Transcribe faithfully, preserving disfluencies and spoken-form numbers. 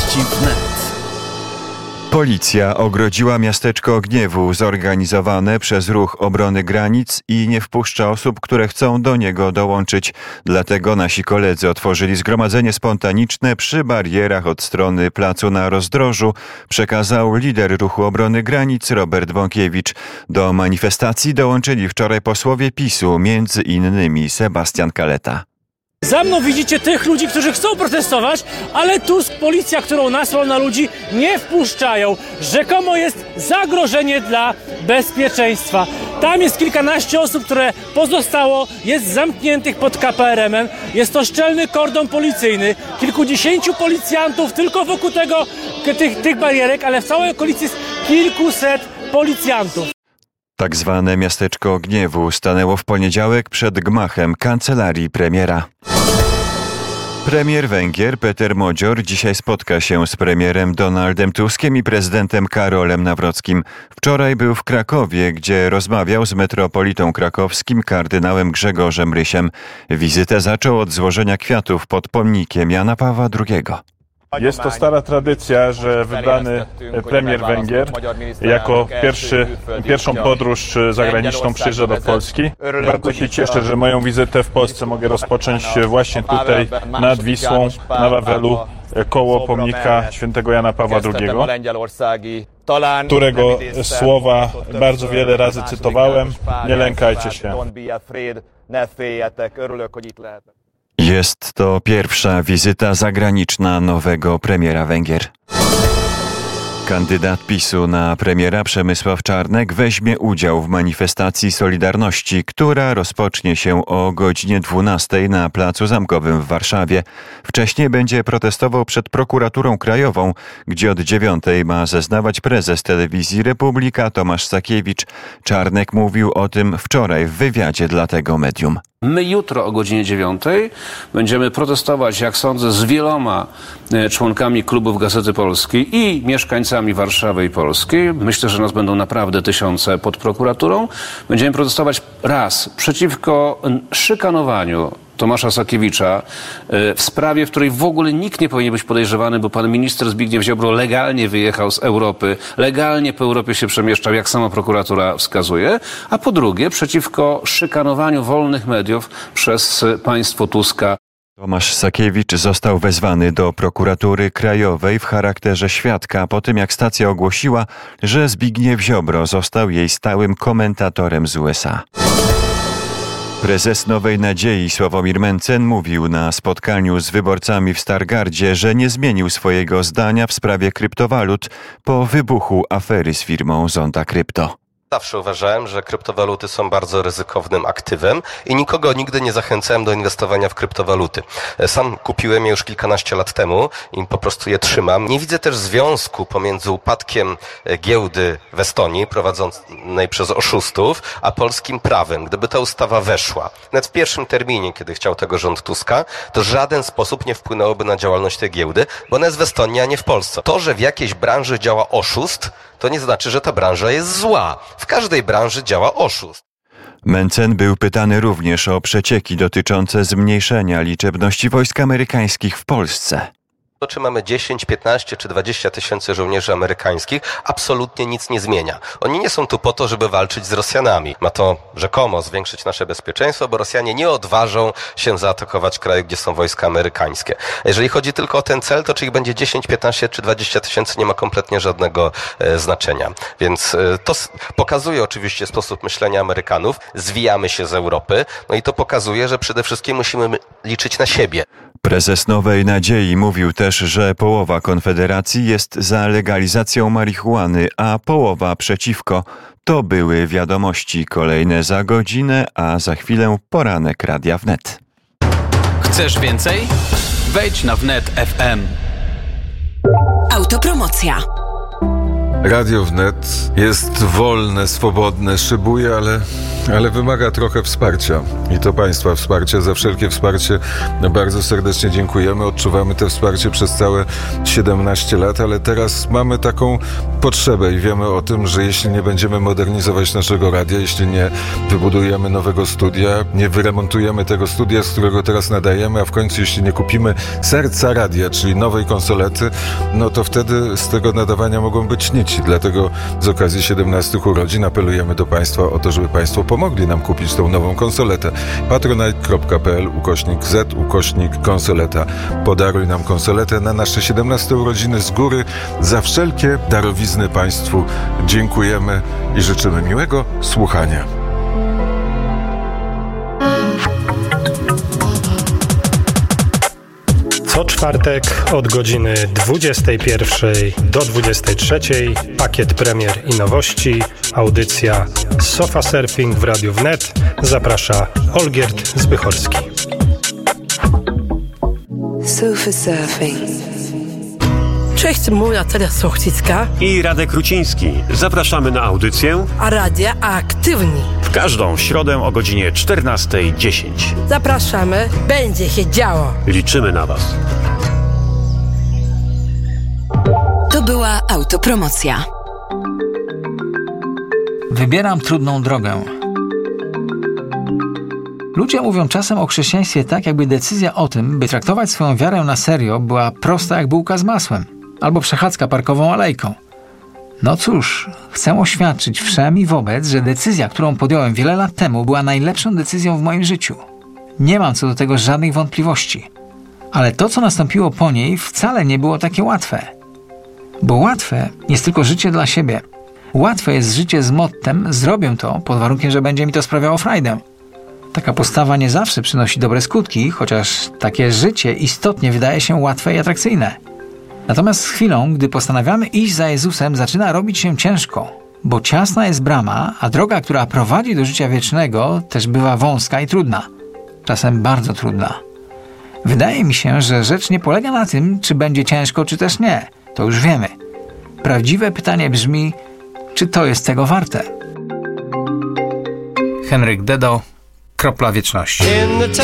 Wiadomości wnet. Policja ogrodziła miasteczko Gniewu zorganizowane przez Ruch Obrony Granic i nie wpuszcza osób, które chcą do niego dołączyć. Dlatego nasi koledzy otworzyli zgromadzenie spontaniczne przy barierach od strony placu na Rozdrożu, przekazał lider Ruchu Obrony Granic Robert Bąkiewicz. Do manifestacji dołączyli wczoraj posłowie PiSu, między innymi Sebastian Kaleta. Za mną widzicie tych ludzi, którzy chcą protestować, ale Tusk, policja, którą nasłał na ludzi, nie wpuszczają. Rzekomo jest zagrożenie dla bezpieczeństwa. Tam jest kilkanaście osób, które pozostało, jest zamkniętych pod K P R M-em. Jest to szczelny kordon policyjny. Kilkudziesięciu policjantów tylko wokół tego, tych, tych barierek, ale w całej okolicy jest kilkuset policjantów. Tak zwane miasteczko Gniewu stanęło w poniedziałek przed gmachem kancelarii premiera. Premier Węgier Peter Modzior dzisiaj spotka się z premierem Donaldem Tuskiem i prezydentem Karolem Nawrockim. Wczoraj był w Krakowie, gdzie rozmawiał z metropolitą krakowskim kardynałem Grzegorzem Rysiem. Wizytę zaczął od złożenia kwiatów pod pomnikiem Jana Pawła drugiego. Jest to stara tradycja, że wybrany premier Węgier jako pierwszy, pierwszą podróż zagraniczną przyjeżdża do Polski. Bardzo się cieszę, że moją wizytę w Polsce mogę rozpocząć właśnie tutaj nad Wisłą, na Wawelu, koło pomnika świętego Jana Pawła drugiego, którego słowa bardzo wiele razy cytowałem. Nie lękajcie się. Jest to pierwsza wizyta zagraniczna nowego premiera Węgier. Kandydat PiSu na premiera Przemysław Czarnek weźmie udział w manifestacji Solidarności, która rozpocznie się o godzinie dwunastej na Placu Zamkowym w Warszawie. Wcześniej będzie protestował przed prokuraturą krajową, gdzie od dziewiątej ma zeznawać prezes Telewizji Republika Tomasz Sakiewicz. Czarnek mówił o tym wczoraj w wywiadzie dla tego medium. My jutro o godzinie dziewiątej będziemy protestować, jak sądzę, z wieloma członkami klubów Gazety Polskiej i mieszkańcami Warszawy i Polski. Myślę, że nas będą naprawdę tysiące pod prokuraturą. Będziemy protestować raz przeciwko szykanowaniu Tomasza Sakiewicza w sprawie, w której w ogóle nikt nie powinien być podejrzewany, bo pan minister Zbigniew Ziobro legalnie wyjechał z Europy, legalnie po Europie się przemieszczał, jak sama prokuratura wskazuje, a po drugie przeciwko szykanowaniu wolnych mediów przez państwo Tuska. Tomasz Sakiewicz został wezwany do prokuratury krajowej w charakterze świadka po tym, jak stacja ogłosiła, że Zbigniew Ziobro został jej stałym komentatorem z U S A. Prezes Nowej Nadziei Sławomir Mencen mówił na spotkaniu z wyborcami w Stargardzie, że nie zmienił swojego zdania w sprawie kryptowalut po wybuchu afery z firmą Zonda Krypto. Zawsze uważałem, że kryptowaluty są bardzo ryzykownym aktywem i nikogo nigdy nie zachęcałem do inwestowania w kryptowaluty. Sam kupiłem je już kilkanaście lat temu i po prostu je trzymam. Nie widzę też związku pomiędzy upadkiem giełdy w Estonii prowadzonej przez oszustów, a polskim prawem. Gdyby ta ustawa weszła, nawet w pierwszym terminie, kiedy chciał tego rząd Tuska, to w żaden sposób nie wpłynęłoby na działalność tej giełdy, bo ona jest w Estonii, a nie w Polsce. To, że w jakiejś branży działa oszust, to nie znaczy, że ta branża jest zła. W każdej branży działa oszust. Mencen był pytany również o przecieki dotyczące zmniejszenia liczebności wojsk amerykańskich w Polsce. To, czy mamy dziesięć, piętnaście czy dwadzieścia tysięcy żołnierzy amerykańskich, absolutnie nic nie zmienia. Oni nie są tu po to, żeby walczyć z Rosjanami. Ma to rzekomo zwiększyć nasze bezpieczeństwo, bo Rosjanie nie odważą się zaatakować kraju, gdzie są wojska amerykańskie. Jeżeli chodzi tylko o ten cel, to czy ich będzie dziesięć, piętnaście czy dwadzieścia tysięcy, nie ma kompletnie żadnego e, znaczenia. Więc e, to s- pokazuje oczywiście sposób myślenia Amerykanów. Zwijamy się z Europy, no i to pokazuje, że przede wszystkim musimy liczyć na siebie. Prezes Nowej Nadziei mówił też, że połowa Konfederacji jest za legalizacją marihuany, a połowa przeciwko. To były wiadomości kolejne za godzinę, a za chwilę poranek Radia Wnet. Chcesz więcej? Wejdź na wnet kropka f m. Autopromocja. Radio Wnet jest wolne, swobodne, szybuje, ale ale wymaga trochę wsparcia i to państwa wsparcia. Za wszelkie wsparcie bardzo serdecznie dziękujemy. Odczuwamy to wsparcie przez całe siedemnaście lat, ale teraz mamy taką potrzebę i wiemy o tym, że jeśli nie będziemy modernizować naszego radia, jeśli nie wybudujemy nowego studia, nie wyremontujemy tego studia, z którego teraz nadajemy, a w końcu jeśli nie kupimy serca radia, czyli nowej konsolety, no to wtedy z tego nadawania mogą być nici. Dlatego z okazji siedemnastych urodzin apelujemy do państwa o to, żeby państwo pomogli nam kupić tą nową konsoletę. patronite.pl ukośnik Z ukośnik konsoleta. Podaruj nam konsoletę na nasze siedemnaste urodziny z góry. Za wszelkie darowizny państwu dziękujemy i życzymy miłego słuchania. Co czwartek od godziny dwudziestej pierwszej do dwudziestej trzeciej pakiet premier i nowości, audycja Sofa Surfing w Radiu Wnet. Zaprasza Olgierd Zbychorski. Sofa Surfing. Cześć, moja Teresa Sochcicka i Radek Ruciński. Zapraszamy na audycję a Radia Aktywni. W każdą środę o godzinie czternasta dziesięć. Zapraszamy, będzie się działo. Liczymy na Was. To była autopromocja. Wybieram trudną drogę. Ludzie mówią czasem o chrześcijaństwie tak, jakby decyzja o tym, by traktować swoją wiarę na serio, była prosta jak bułka z masłem albo przechadzka parkową alejką. No cóż, chcę oświadczyć wszem i wobec, że decyzja, którą podjąłem wiele lat temu, była najlepszą decyzją w moim życiu. Nie mam co do tego żadnych wątpliwości. Ale to, co nastąpiło po niej, wcale nie było takie łatwe. Bo łatwe jest tylko życie dla siebie. Łatwe jest życie z mottem zrobię to, pod warunkiem, że będzie mi to sprawiało frajdę. Taka postawa nie zawsze przynosi dobre skutki, chociaż takie życie istotnie wydaje się łatwe i atrakcyjne. Natomiast z chwilą, gdy postanawiamy iść za Jezusem, zaczyna robić się ciężko, bo ciasna jest brama, a droga, która prowadzi do życia wiecznego, też bywa wąska i trudna. Czasem bardzo trudna. Wydaje mi się, że rzecz nie polega na tym, czy będzie ciężko, czy też nie. To już wiemy. Prawdziwe pytanie brzmi, czy to jest tego warte? Henryk Dedo, Kropla Wieczności.